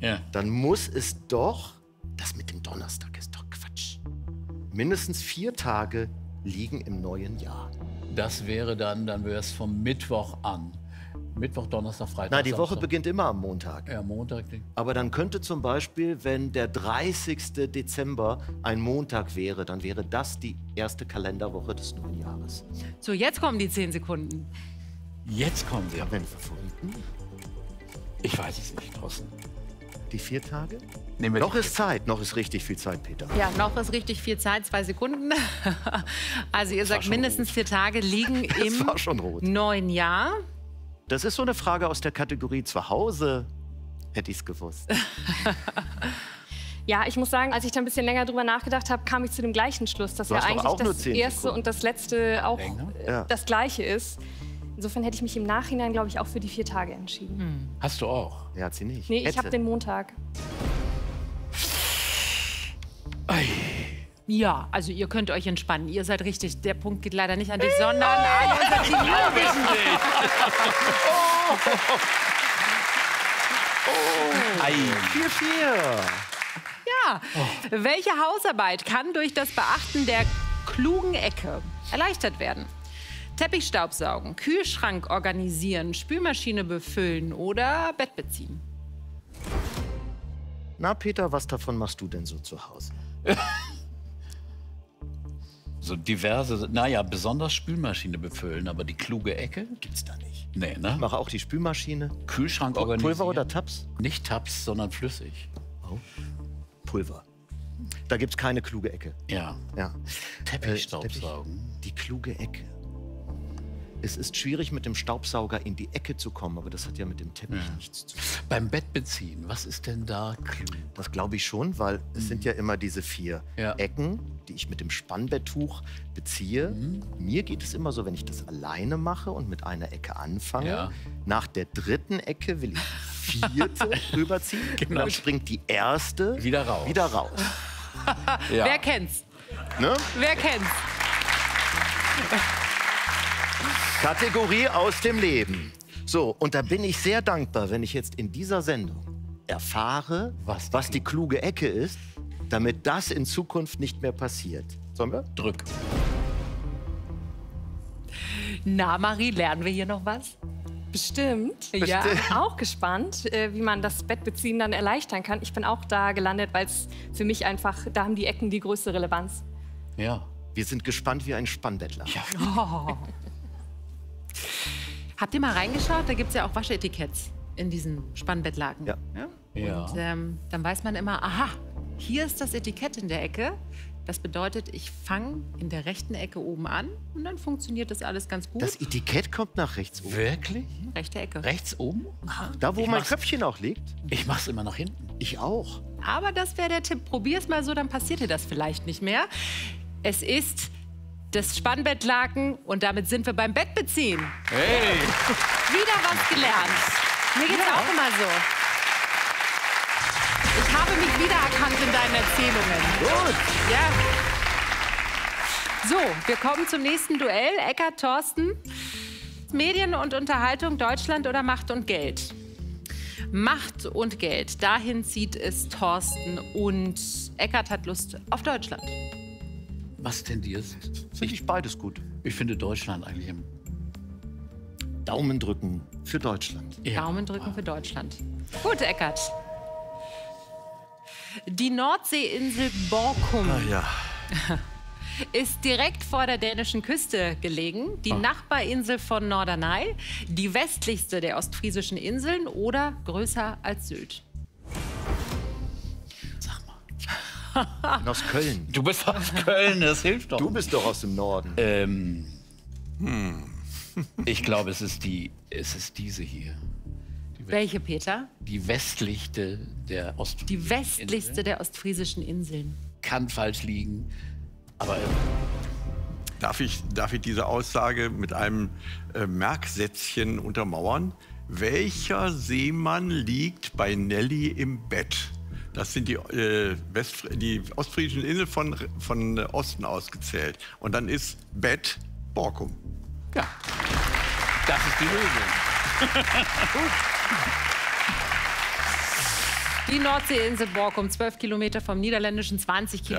Ja. dann muss es doch, das mit dem Donnerstag ist doch Quatsch, mindestens 4 Tage liegen im neuen Jahr. Das wäre dann wäre es vom Mittwoch an. Mittwoch, Donnerstag, Freitag, Nein, die Woche Samstag. beginnt immer am Montag. Ja, Montag. Aber dann könnte zum Beispiel, wenn der 30. Dezember ein Montag wäre, dann wäre das die erste Kalenderwoche des neuen Jahres. So, jetzt kommen die 10 Sekunden. Jetzt kommen sie. Haben wir einen Favoriten? Ich weiß es nicht, Thorsten. Die 4 Tage? Nehmen wir Noch die ist Zeit, noch ist richtig viel Zeit, Peter. Ja, noch ist richtig viel Zeit, 2 Sekunden. Also ihr sagt, schon mindestens 4 Tage liegen im war schon rot. neuen Jahr. Das ist so eine Frage aus der Kategorie zu Hause. Hätte ich es gewusst. Ja, ich muss sagen, als ich da ein bisschen länger drüber nachgedacht habe, kam ich zu dem gleichen Schluss, dass Du ja hast doch eigentlich auch nur das 10 erste Sekunden. und das letzte auch Ja. das gleiche ist. Insofern hätte ich mich im Nachhinein, glaube ich, auch für die 4 Tage entschieden. Hast du auch? Er hat sie nicht. Nee, ich Hätte. habe den Montag. Ja, also ihr könnt euch entspannen. Ihr seid richtig. Der Punkt geht leider nicht an dich, sondern an unser Team. Ei. 4-4. Ja. Welche Hausarbeit kann durch das Beachten der klugen Ecke erleichtert werden? Teppich staubsaugen, Kühlschrank organisieren, Spülmaschine befüllen oder Bett beziehen? Na, Peter, was davon machst du denn so zu Hause? So diverse, naja, besonders Spülmaschine befüllen, aber die kluge Ecke gibt's da nicht. Nee, ne? Ich mache auch die Spülmaschine. Kühlschrank organisieren. Pulver oder Tabs? Nicht Tabs, sondern flüssig. Oh. Pulver. Da gibt's keine kluge Ecke. Ja. Ja. Teppichstaubsaugen. Die kluge Ecke. Es ist schwierig, mit dem Staubsauger in die Ecke zu kommen, aber das hat ja mit dem Teppich nichts zu tun. Beim Bett beziehen, was ist denn da klug? Das glaube ich schon, weil es sind ja immer diese 4 Ja. Ecken, die ich mit dem Spannbetttuch beziehe. Mir geht es immer so, wenn ich das alleine mache und mit einer Ecke anfange. Ja. Nach der 3. Ecke will ich die 4. rüberziehen. Und dann springt die erste Wieder raus. Ja. Wer kennt's? Ne? Wer kennt's? Kategorie aus dem Leben. So, und da bin ich sehr dankbar, wenn ich jetzt in dieser Sendung erfahre, was die kluge Ecke ist, damit das in Zukunft nicht mehr passiert. Sollen wir? Drück. Na, Marie, lernen wir hier noch was? Bestimmt. Ja. Ich bin auch gespannt, wie man das Bettbeziehen dann erleichtern kann. Ich bin auch da gelandet, weil es für mich einfach, da haben die Ecken die größte Relevanz. Ja. Wir sind gespannt wie ein Spannbettler. Oh. Habt ihr mal reingeschaut? Da gibt es ja auch Waschetiketts in diesen Spannbettlaken. Ja. Ja. Und dann weiß man immer, aha, hier ist das Etikett in der Ecke. Das bedeutet, ich fange in der rechten Ecke oben an und dann funktioniert das alles ganz gut. Das Etikett kommt nach rechts oben. Wirklich? Rechte Ecke. Rechts oben? Da, wo Ich mein mach's- Köpfchen auch liegt. Ich mach's immer nach hinten. Ich auch. Aber das wäre der Tipp. Probier's mal so, dann passiert dir das vielleicht nicht mehr. Es ist das Spannbettlaken und damit sind wir beim Bettbeziehen. Hey! Wieder was gelernt. Mir geht's auch immer so. Ich habe mich wiedererkannt in deinen Erzählungen. Gut. Ja. So, wir kommen zum nächsten Duell. Eckart, Thorsten. Medien und Unterhaltung, Deutschland oder Macht und Geld? Macht und Geld. Dahin zieht es Thorsten und Eckart hat Lust auf Deutschland. Was tendierst? Finde ich beides gut. Ich finde Deutschland eigentlich im... Daumen drücken für Deutschland. Ja. Daumen drücken für Deutschland. Gut, Eckart. Die Nordseeinsel Borkum Ja. ist direkt vor der dänischen Küste gelegen. Die Nachbarinsel von Norderney, die westlichste der ostfriesischen Inseln oder größer als Sylt. Sag mal. Ich bin aus Köln. Du bist aus Köln, das hilft doch. Du bist doch aus dem Norden. Ich glaube, es ist diese hier. Welche, Peter? Die westlichste der ostfriesischen Die westlichste der ostfriesischen Inseln. Kann falsch liegen, aber Darf ich diese Aussage mit einem Merksätzchen untermauern? Welcher Seemann liegt bei Nelly im Bett? Das sind die ostfriesischen Inseln von Osten aus gezählt. Und dann ist Bett Borkum. ja, das ist die Lösung. Die Nordseeinsel Borkum, 12 Kilometer vom niederländischen, 20 Kilometer